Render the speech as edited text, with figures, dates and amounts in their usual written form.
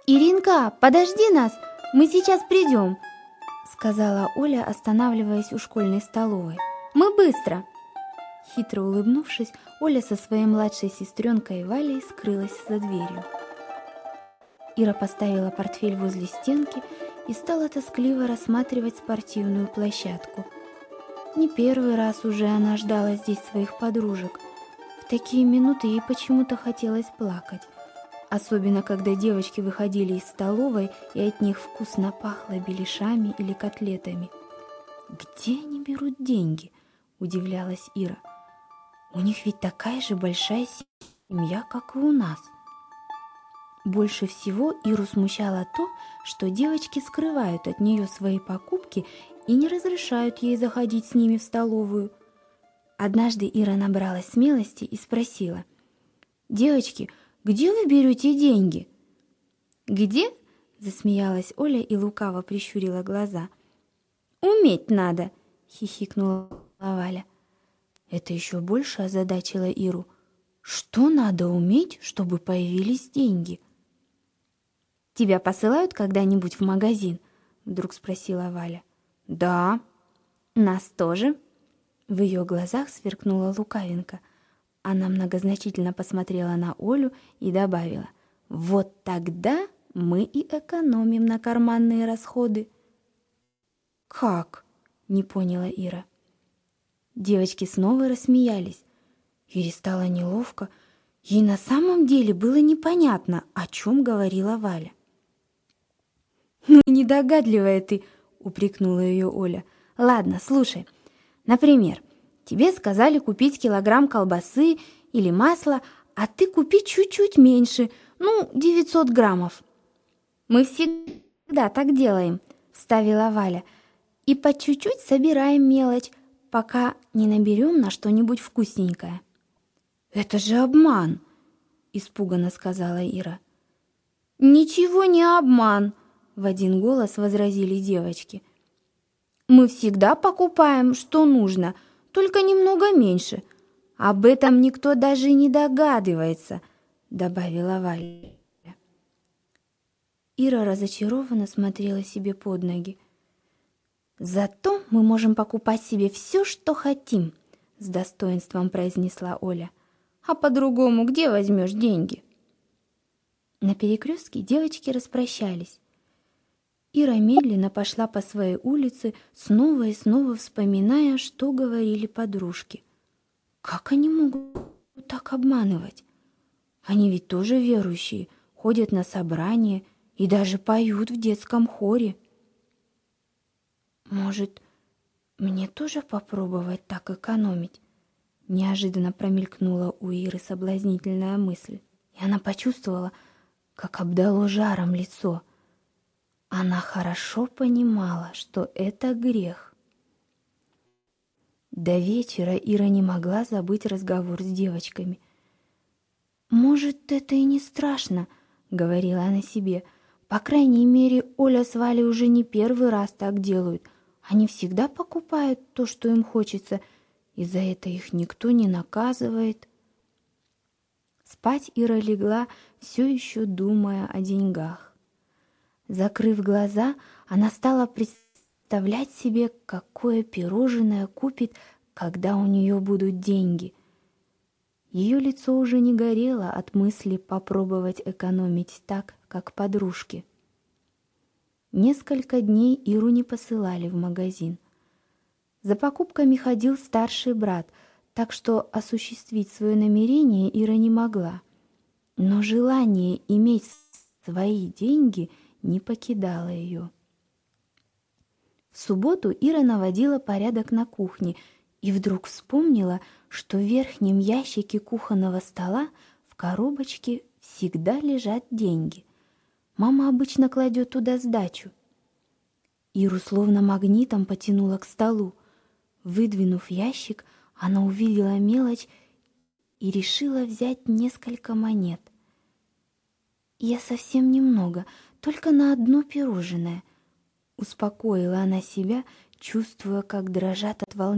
«Иринка, подожди нас, мы сейчас придем», — сказала Оля, останавливаясь у школьной столовой. «Мы быстро». Хитро улыбнувшись, Оля со своей младшей сестренкой Валей скрылась за дверью. Ира поставила портфель возле стенки и стала тоскливо рассматривать спортивную площадку. Не первый раз уже она ждала здесь своих подружек. В такие минуты ей почему-то хотелось плакать. Особенно, когда девочки выходили из столовой, и от них вкусно пахло беляшами или котлетами. «Где они берут деньги?» – удивлялась Ира. «У них ведь такая же большая семья, как и у нас». Больше всего Иру смущало то, что девочки скрывают от нее свои покупки и не разрешают ей заходить с ними в столовую. Однажды Ира набралась смелости и спросила: «Девочки, где вы берете деньги?» «Где?» – засмеялась Оля и лукаво прищурила глаза. «Уметь надо!» – хихикнула Валя. Это еще больше озадачило Иру. Что надо уметь, чтобы появились деньги? «Тебя посылают когда-нибудь в магазин?» – вдруг спросила Валя. «Да». «Нас тоже?» В ее глазах сверкнула лукавинка. Она многозначительно посмотрела на Олю и добавила: «Вот тогда мы и экономим на карманные расходы». «Как?» – не поняла Ира. Девочки снова рассмеялись. Ире стало неловко. Ей на самом деле было непонятно, о чем говорила Валя. «Ну, недогадливая ты!» – упрекнула ее Оля. «Ладно, слушай. Например, тебе сказали купить килограмм колбасы или масла, а ты купи чуть-чуть меньше, 900 граммов». «Мы всегда так делаем», – вставила Валя. «И по чуть-чуть собираем мелочь, пока не наберем на что-нибудь вкусненькое». «Это же обман», – испуганно сказала Ира. «Ничего не обман», – в один голос возразили девочки. «Мы всегда покупаем, что нужно, только немного меньше. Об этом никто даже не догадывается», – добавила Валя. Ира разочарованно смотрела себе под ноги. «Зато мы можем покупать себе все, что хотим», – с достоинством произнесла Оля. «А по-другому где возьмешь деньги?» На перекрестке девочки распрощались. Ира медленно пошла по своей улице, снова и снова вспоминая, что говорили подружки. Как они могут так обманывать? Они ведь тоже верующие, ходят на собрания и даже поют в детском хоре. Может, мне тоже попробовать так экономить? Неожиданно промелькнула у Иры соблазнительная мысль, и она почувствовала, как обдало жаром лицо. Она хорошо понимала, что это грех. До вечера Ира не могла забыть разговор с девочками. «Может, это и не страшно», — говорила она себе. «По крайней мере, Оля с Валей уже не первый раз так делают. Они всегда покупают то, что им хочется, и за это их никто не наказывает». Спать Ира легла, все еще думая о деньгах. Закрыв глаза, она стала представлять себе, какое пирожное купит, когда у нее будут деньги. Ее лицо уже не горело от мысли попробовать экономить так, как подружки. Несколько дней Иру не посылали в магазин. За покупками ходил старший брат, так что осуществить свое намерение Ира не могла. Но желание иметь свои деньги не покидало ее. В субботу Ира наводила порядок на кухне и вдруг вспомнила, что в верхнем ящике кухонного стола в коробочке всегда лежат деньги. Мама обычно кладет туда сдачу. Иру словно магнитом потянуло к столу. Выдвинув ящик, она увидела мелочь и решила взять несколько монет. «Я совсем немного, только на одно пирожное», — успокоила она себя, чувствуя, как дрожат от волнения